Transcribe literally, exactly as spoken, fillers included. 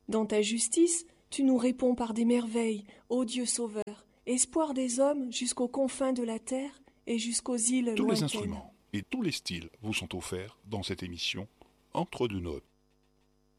Dans ta justice, tu nous réponds par des merveilles, ô Dieu sauveur, espoir des hommes jusqu'aux confins de la terre et jusqu'aux îles Tous lointaines. les instruments et tous les styles vous sont offerts dans cette émission Entre deux notes.